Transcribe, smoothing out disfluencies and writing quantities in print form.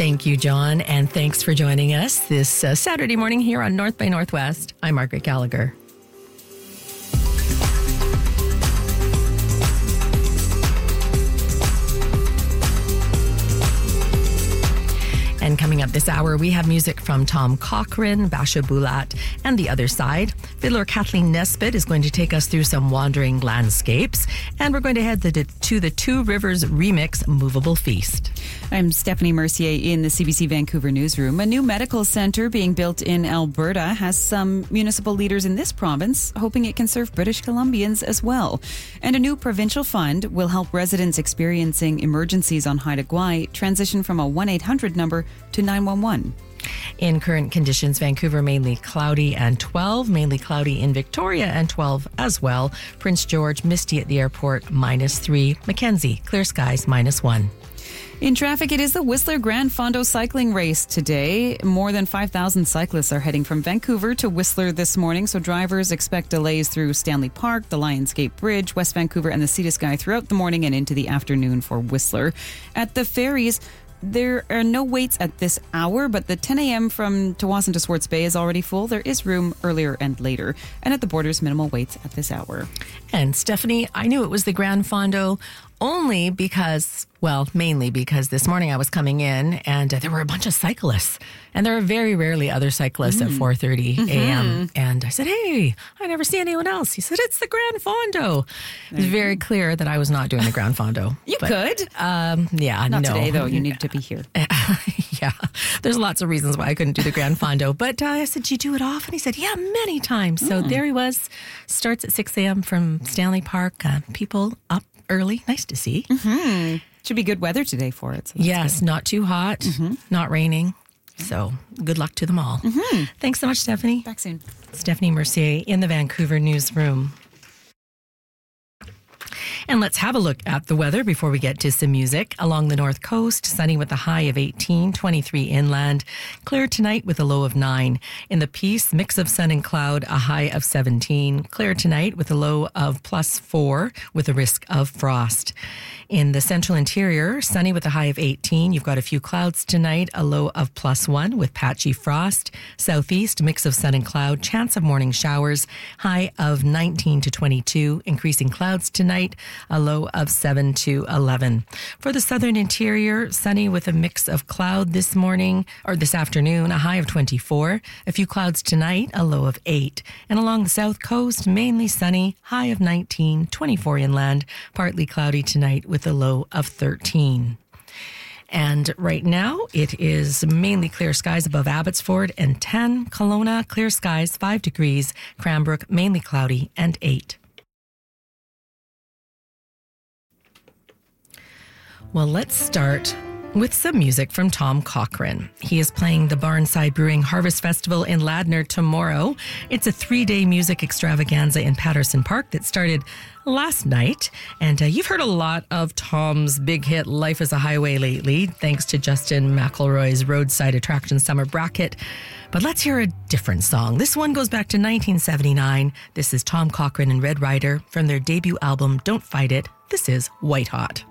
Thank you, John, and thanks for joining us this Saturday morning here on North by Northwest. I'm Margaret Gallagher. And coming up this hour, we have music from Tom Cochrane, Basha Bulat, and The Other Side. Fiddler Kathleen Nesbitt is going to take us through some wandering landscapes. And we're going to head to the Two Rivers Remix Movable Feast. I'm Stephanie Mercier in the CBC Vancouver newsroom. A new medical centre being built in Alberta has some municipal leaders in this province hoping it can serve British Columbians as well. And a new provincial fund will help residents experiencing emergencies on Haida Gwaii transition from a 1-800 number to 911. In current conditions, Vancouver mainly cloudy and 12, mainly cloudy in Victoria and 12 as well. Prince George, misty at the airport, -3. Mackenzie, clear skies, -1. In traffic, it is the Whistler Grand Fondo cycling race today. More than 5,000 cyclists are heading from Vancouver to Whistler this morning, so drivers expect delays through Stanley Park, the Lionsgate Bridge, West Vancouver, and the Sea to Sky throughout the morning and into the afternoon for Whistler. At the ferries, there are no waits at this hour, but the 10 a.m. from Tawasin to Swartz Bay is already full. There is room earlier and later. And at the borders, minimal waits at this hour. And Stephanie, I knew it was the Grand Fondo only because, well, mainly because this morning I was coming in and there were a bunch of cyclists. And there are very rarely other cyclists at 4:30 a.m. And I said, hey, I never see anyone else. He said, it's the Grand Fondo. It was very clear that I was not doing the Grand Fondo. You could. Yeah, Not no. today, though. You need to be here. Yeah, there's lots of reasons why I couldn't do the Grand Fondo. But I said, do you do it often? He said, yeah, many times. So there he was. Starts at 6 a.m. from Stanley Park. People up early. Nice to see. Should be good weather today for it. So yes, not too hot, not raining. So good luck to them all. Thanks so much, Stephanie. Back soon. Stephanie Mercier in the Vancouver newsroom. And let's have a look at the weather before we get to some music. Along the north coast, sunny with a high of 18, 23 inland. Clear tonight with a low of 9. In the Peace, mix of sun and cloud, a high of 17. Clear tonight with a low of +4 with a risk of frost. In the central interior, sunny with a high of 18. You've got a few clouds tonight, a low of +1 with patchy frost. Southeast, mix of sun and cloud, chance of morning showers, high of 19 to 22. Increasing clouds tonight, a low of 7 to 11. For the southern interior, sunny with a mix of cloud this morning or this afternoon, a high of 24. A few clouds tonight, a low of 8. And along the south coast, mainly sunny, high of 19, 24 inland, partly cloudy tonight with a low of 13. And right now, it is mainly clear skies above Abbotsford and 10. Kelowna, clear skies, 5 degrees. Cranbrook, mainly cloudy and 8. Well, let's start with some music from Tom Cochrane. He is playing the Barnside Brewing Harvest Festival in Ladner tomorrow. It's a 3-day music extravaganza in Patterson Park that started last night. And you've heard a lot of Tom's big hit Life is a Highway lately, thanks to Justin McElroy's Roadside Attraction Summer Bracket. But let's hear a different song. This one goes back to 1979. This is Tom Cochrane and Red Rider from their debut album, Don't Fight It. This is White Hot.